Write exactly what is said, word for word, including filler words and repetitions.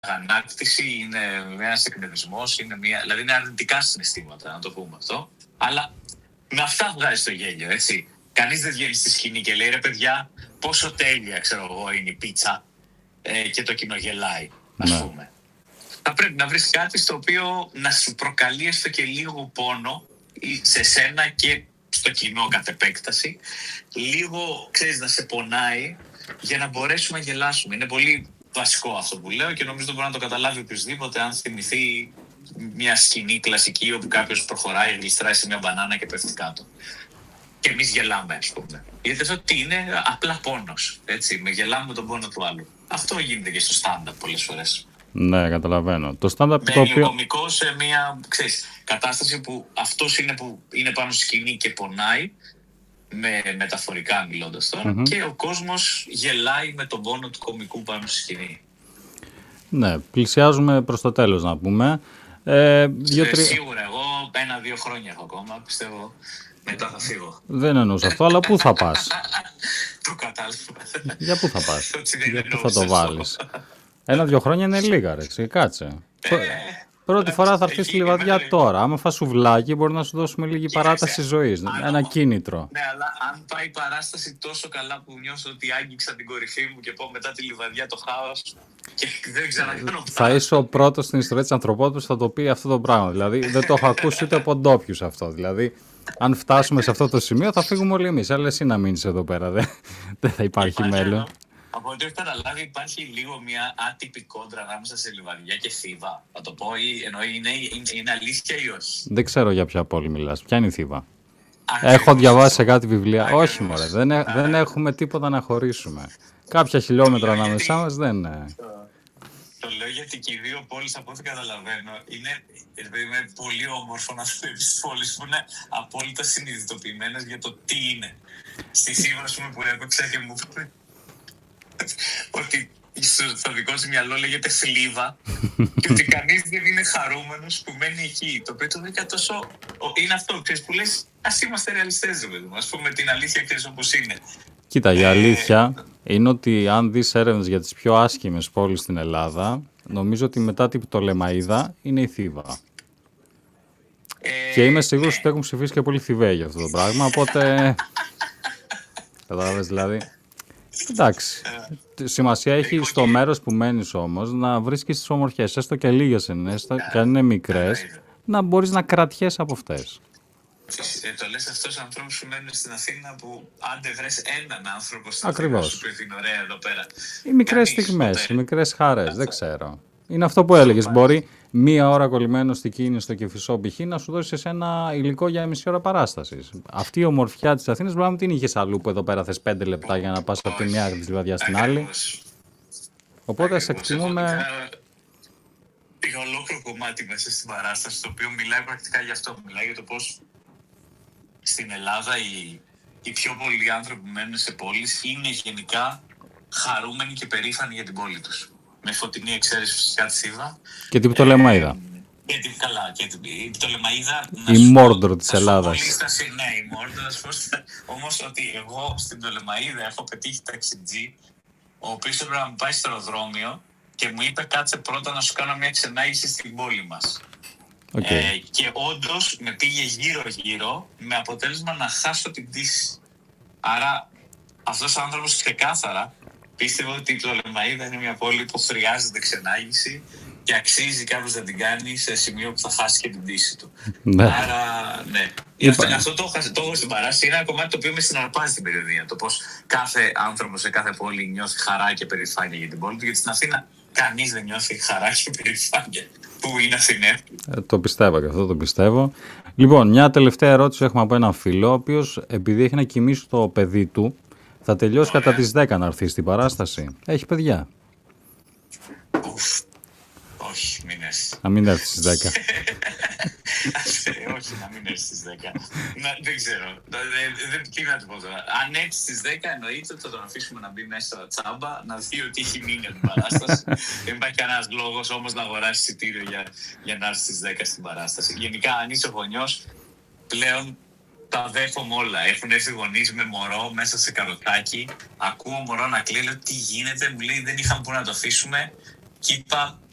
αγανάκτηση, είναι ένας εκνευρισμός, είναι μια... δηλαδή είναι αρνητικά συναισθήματα, να το πούμε αυτό. Αλλά με αυτά βγάζει το γέλιο, έτσι. Κανείς δεν βγαίνει στη σκηνή και λέει ρε παιδιά, πόσο τέλεια, ξέρω εγώ, είναι η πίτσα ε, και το κοινό γελάει, ας Ναι. πούμε. Θα πρέπει να βρεις κάτι στο οποίο να σου προκαλεί έστω και λίγο πόνο σε σένα και στο κοινό κατ' επέκταση. Λίγο, ξέρεις, να σε πονάει για να μπορέσουμε να γελάσουμε. Είναι πολύ βασικό αυτό που λέω και νομίζω ότι μπορεί να το καταλάβει οποιοδήποτε αν θυμηθεί μια σκηνή κλασική όπου κάποιος προχωράει, γλιστράει σε μια μπανάνα και πέφτει κάτω. Και εμείς γελάμε, ας πούμε. Γιατί αυτό τι είναι, απλά πόνος. Έτσι, με γελάμε με τον πόνο του άλλου. Αυτό γίνεται και στο stand-up πολλές φορές. Ναι, καταλαβαίνω. Το stand-up Με το οποίο... κωμικό σε μια, ξέρεις, κατάσταση που αυτός είναι που είναι πάνω στη σκηνή και πονάει, με, μεταφορικά μιλώντας τώρα, mm-hmm. και ο κόσμος γελάει με τον πόνο του κωμικού πάνω στη σκηνή. Ναι, πλησιάζουμε προς το τέλος να πούμε. Ε, δύο, τρι... Σίγουρα, εγώ ένα-δύο χρόνια έχω ακόμα, πιστεύω, μετά θα φύγω. Δεν εννοούσα αυτό, αλλά πού θα πας? Το κατάλαβα. Για πού θα πας? Για πού θα το βάλεις? Ένα-δύο χρόνια είναι λίγα, ρε, κάτσε. Ε, Πρώτη ναι, φορά θα έρθει στη Λιβαδιά ναι, τώρα. Άμα φας σουβλάκι, μπορεί να σου δώσουμε λίγη Κοίταξε, παράταση ζωής. Ένα κίνητρο. Ναι, αλλά αν πάει η παράσταση τόσο καλά που νιώσω ότι άγγιξα την κορυφή μου και πω μετά τη Λιβαδιά το χάος και δεν ξανακάνω. Θα είσαι ο πρώτος στην ιστορία της ανθρωπότητας που θα το πει αυτό το πράγμα. Δηλαδή δεν το έχω ακούσει ούτε από ντόπιους αυτό. Δηλαδή, αν φτάσουμε σε αυτό το σημείο, θα φύγουμε όλοι εμείς. Αλλά εσύ να μείνεις εδώ πέρα. Δεν, δεν θα υπάρχει μέλλον. Από ό,τι έχω καταλάβει, υπάρχει λίγο μια άτυπη κόντρα ανάμεσα σε Λιβαδιά και Θήβα. Θα το πω, ή, εννοεί, είναι, είναι, είναι αλήθεια ή όχι? Δεν ξέρω για ποια πόλη μιλάς. Ποια είναι η Θήβα? Ακριβώς. Έχω διαβάσει σε κάτι βιβλία. Ακριβώς. Όχι, μωρέ, δεν, ε, δεν έχουμε τίποτα να χωρίσουμε. Κάποια χιλιόμετρα ανάμεσά μας δεν είναι. Το, το λέω γιατί και οι δύο πόλεις, από ό,τι καταλαβαίνω, είναι, είναι πολύ όμορφο να θέλεις τις πόλεις που είναι απόλυτα συνειδητοποιημένες για το τι είναι. Στη Θήβα, ας πούμε, που έπαιξα και μου είπε ότι στο δικό σου μυαλό λέγεται Θλίβα και ότι κανείς δεν είναι χαρούμενος που μένει εκεί. Το οποίο το βρήκα τόσο... Είναι αυτό, ξέρεις, που λες, ας είμαστε ρεαλιστές, δηλαδή, ας πούμε την αλήθεια, ξέρεις, όπως είναι. Κοίτα, η αλήθεια ε... είναι ότι αν δεις έρευνες για τις πιο άσχημες πόλεις στην Ελλάδα, νομίζω ότι μετά την Πτολεμαΐδα είναι η Θήβα. Ε... Και είμαι σίγουρος ναι. ότι έχουν ψηφίσει και πολλοί Θηβαίοι για αυτό το πράγμα, οπότε... Κατάλαβες, δηλαδή... Εντάξει. Σημασία έχει στο μέρος που μένεις όμως να βρίσκεις τις ομορφιές, έστω και λίγες είναι, έστω και αν είναι μικρές, να μπορείς να κρατιέσαι από αυτές. Ε, το λες αυτός ο ανθρώπους που μένουν στην Αθήνα που άντε βρες έναν άνθρωπο στην Ακριβώς. Αθήνα σου που είναι ωραία εδώ πέρα. Οι μικρές στιγμές, οι μικρές χαρές, δεν ξέρω. Είναι αυτό που έλεγες, μπορεί μία ώρα κολλημένο στη κίνηση στο Κηφισό π.χ. να σου δώσει ένα υλικό για μισή ώρα παράστασης. Αυτή η ομορφιά της Αθήνας μπορεί να μην την είχες αλλού που εδώ πέρα θες πέντε λεπτά για να πας από τη μια άκρη της Λιβαδιάς στην άλλη. Οπότε σε εκτιμούμε... Πήγα ολόκληρο κομμάτι μέσα στην παράσταση, το οποίο μιλάει πρακτικά γι' αυτό. Μιλάει για το πώς στην Ελλάδα οι, οι πιο πολλοί άνθρωποι που μένουν σε πόλεις είναι γενικά χαρούμενοι και περήφανοι για την πόλη τους. Με φωτεινή εξαίρεση φυσικά τη Θήβα. Και την Πτολεμαΐδα. Και την καλά, και την Πτολεμαΐδα. Η Μόρντορ της Ελλάδας. Ναι, η Μόρντορ. Όμως ότι εγώ στην Πτολεμαΐδα έχω πετύχει ταξιτζή, ο οποίος έπρεπε να μου πάει στο αεροδρόμιο και μου είπε κάτσε πρώτα να σου κάνω μια ξενάγηση στην πόλη μας. Okay. Ε, και όντως με πήγε γύρω-γύρω με αποτέλεσμα να χάσω την πτήση. Άρα αυτός ο άνθρωπος ξεκάθαρα πίστευα ότι η Πτολεμαΐδα είναι μια πόλη που χρειάζεται ξενάγηση και αξίζει κάποιος να την κάνει σε σημείο που θα χάσει και την πτήση του. Ναι. Άρα, ναι. Αυτό, αυτό το, το έχω στην παράσταση. Είναι ένα κομμάτι το οποίο με συναρπάζει την περιοδία. Το πώς κάθε άνθρωπος σε κάθε πόλη νιώθει χαρά και περηφάνεια για την πόλη του. Γιατί στην Αθήνα κανείς δεν νιώθει χαρά και περηφάνεια που είναι Αθηναίος. Ε, το πιστεύω και αυτό το πιστεύω. Λοιπόν, μια τελευταία ερώτηση έχουμε από έναν φίλο, ο οποίος επειδή έχει να κοιμήσει το παιδί του, θα τελειώσει Ωραία. κατά τις δέκα να έρθει στην παράσταση. Έχει παιδιά. Ουφ. Όχι, μην έρθει. Να μην έρθει στις δέκα. Όχι, να μην έρθει στις δέκα. Δεν ξέρω. Τι να του πω τώρα. Αν έρθει στις δέκα εννοείται θα τον αφήσουμε να μπει μέσα τσάμπα, να δει ότι έχει μείνει από την παράσταση. Δεν υπάρχει κανένας λόγος όμως να αγοράσει εισιτήριο για να έρθει στις δέκα στην παράσταση. Γενικά, αν είσαι γονιός, πλέον τα δέχομαι όλα. Έχουν έρθει γονείς με μωρό μέσα σε καροτάκι. Ακούω μωρό να κλαίει, λέω τι γίνεται, μου λέει δεν είχαμε που να το αφήσουμε. Και είπα,